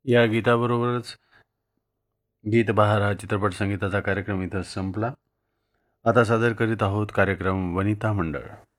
या गीताबरोबरच गीत बहार हा चित्रपट संगीताचा कार्यक्रम इथं संपला. आता सादर करीत आहोत कार्यक्रम वनिता मंडळ.